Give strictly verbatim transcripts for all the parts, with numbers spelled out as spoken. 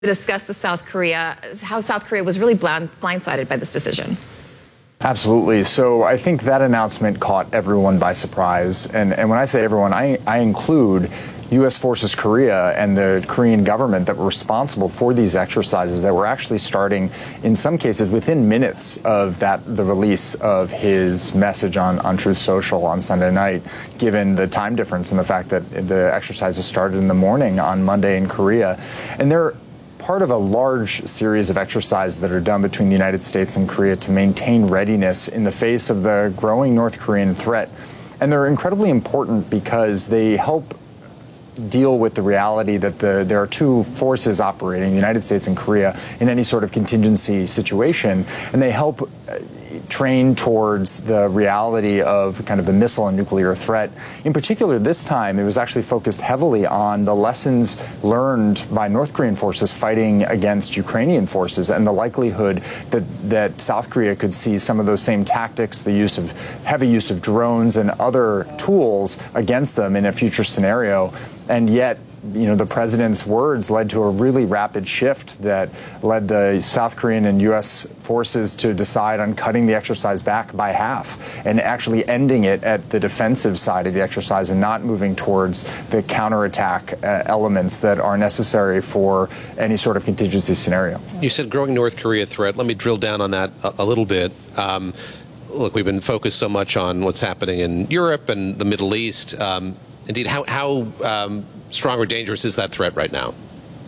discuss the South Korea, how South Korea was really blind, blindsided by this decision. Absolutely. So I think that announcement caught everyone by surprise. And, and when I say everyone, I, I include U S Forces Korea and the Korean government that were responsible for these exercises that were actually starting, in some cases, within minutes of that the release of his message on, on Truth Social on Sunday night, given the time difference and the fact that the exercises started in the morning on Monday in Korea. And they're part of a large series of exercises that are done between the United States and Korea to maintain readiness in the face of the growing North Korean threat. And they're incredibly important because they help deal with the reality that the, there are two forces operating, the United States and Korea, in any sort of contingency situation, and they help uh, train towards the reality of kind of the missile and nuclear threat. In particular, this time, it was actually focused heavily on the lessons learned by North Korean forces fighting against Ukrainian forces and the likelihood that, that South Korea could see some of those same tactics, the use of heavy use of drones and other tools against them in a future scenario. And yet, you know, the president's words led to a really rapid shift that led the South Korean and U S forces to decide on cutting the exercise back by half and actually ending it at the defensive side of the exercise and not moving towards the counterattack uh, elements that are necessary for any sort of contingency scenario. You said growing North Korea threat. Let me drill down on that a, a little bit. Um, look, we've been focused so much on what's happening in Europe and the Middle East. Um, indeed, how, how um, strong or dangerous is that threat right now?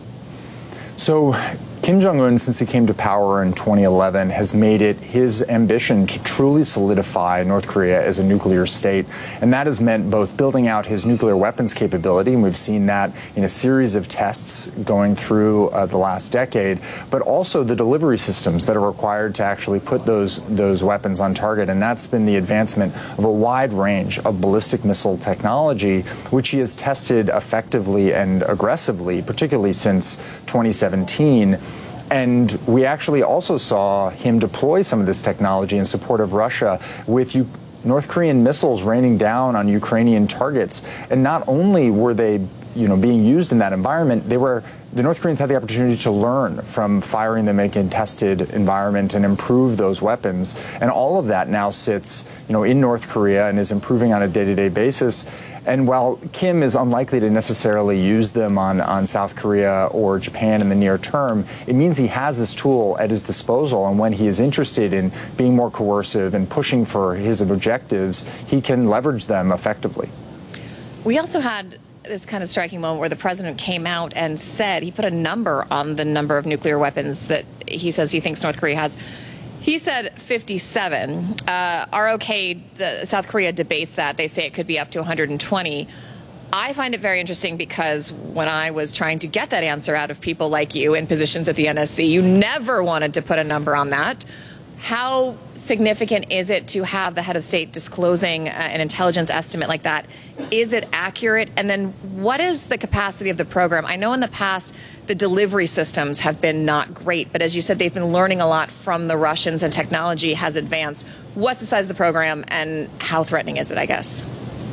So Kim Jong-un, since he came to power in twenty eleven, has made it his ambition to truly solidify North Korea as a nuclear state. And that has meant both building out his nuclear weapons capability, and we've seen that in a series of tests going through uh, the last decade, but also the delivery systems that are required to actually put those, those weapons on target. And that's been the advancement of a wide range of ballistic missile technology, which he has tested effectively and aggressively, particularly since twenty seventeen. And we actually also saw him deploy some of this technology in support of Russia with U- North Korean missiles raining down on Ukrainian targets. And not only were they, you know, being used in that environment, they were the North Koreans had the opportunity to learn from firing them in a contested environment and improve those weapons. And all of that now sits, you know, in North Korea and is improving on a day-to-day basis. And while Kim is unlikely to necessarily use them on, on South Korea or Japan in the near term, it means he has this tool at his disposal. And when he is interested in being more coercive and pushing for his objectives, he can leverage them effectively. We also had this kind of striking moment where the president came out and said, he put a number on the number of nuclear weapons that he says he thinks North Korea has. He said fifty-seven. Uh, R O K, the, South Korea debates that. They say it could be up to one hundred twenty. I find it very interesting because when I was trying to get that answer out of people like you in positions at the N S C, you never wanted to put a number on that. How significant is it to have the head of state disclosing uh, an intelligence estimate like that? Is it accurate? And then what is the capacity of the program? I know in the past the delivery systems have been not great, but as you said, they've been learning a lot from the Russians and technology has advanced. What's the size of the program and how threatening is it, I guess?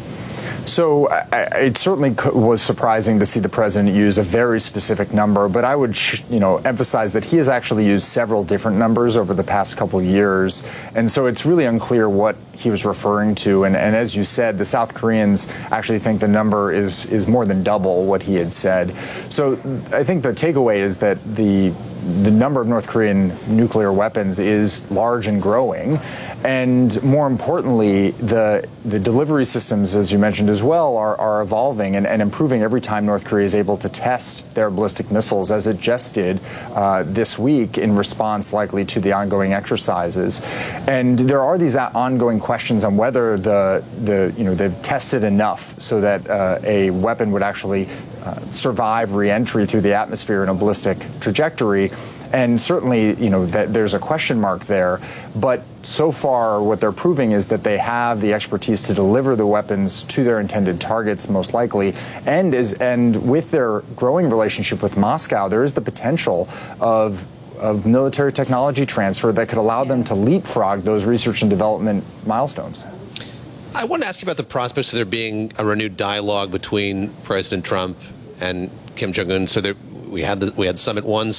So I, it certainly was surprising to see the president use a very specific number, but I would, you know, emphasize that he has actually used several different numbers over the past couple of years, and so it's really unclear what he was referring to. And, and as you said, the South Koreans actually think the number is is more than double what he had said. So I think the takeaway is that the the number of North Korean nuclear weapons is large and growing. And more importantly, the the delivery systems, as you mentioned as well, are, are evolving and, and improving every time North Korea is able to test their ballistic missiles, as it just did uh, this week in response likely to the ongoing exercises. And there are these ongoing questions on whether the, the you know, they've tested enough so that uh, a weapon would actually uh, survive re-entry through the atmosphere in a ballistic trajectory. And certainly, you know, that there's a question mark there. But so far, what they're proving is that they have the expertise to deliver the weapons to their intended targets, most likely. And is and with their growing relationship with Moscow, there is the potential of of military technology transfer that could allow them to leapfrog those research and development milestones. I want to ask you about the prospects of there being a renewed dialogue between President Trump and Kim Jong-un. So there, we had the, we had Summit One.